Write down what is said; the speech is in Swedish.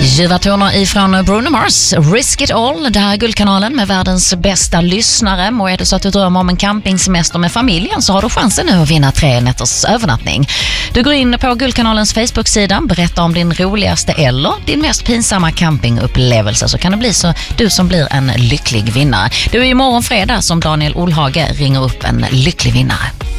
Ljuva toner ifrån Bruno Mars, Risk It All. Det här är Guldkanalen med världens bästa lyssnare. Och är det så att du drömmer om en campingsemester med familjen så har du chansen nu att vinna 3 nätters övernattning. Du går in på Guldkanalens Facebook-sida, berättar om din roligaste eller din mest pinsamma campingupplevelse, så kan det bli så du som blir en lycklig vinnare. Det är imorgon fredag som Daniel Olhage ringer upp en lycklig vinnare.